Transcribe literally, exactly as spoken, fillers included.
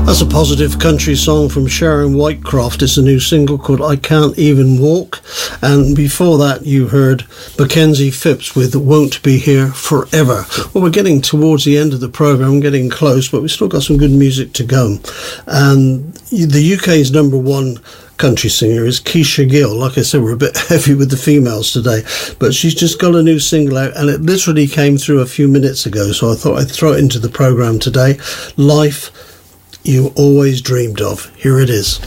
That's a positive country song from Sharon Whitecroft. It's a new single called I Can't Even Walk. And before that, you heard Mackenzie Phipps with Won't Be Here Forever. Well, we're getting towards the end of the programme, getting close, but we've still got some good music to go. And the U K's number one country singer is Keisha Gill. Like I said, we're a bit heavy with the females today, but she's just got a new single out, and it literally came through a few minutes ago, so I thought I'd throw it into the programme today. Life You Always Dreamed Of. Here it is.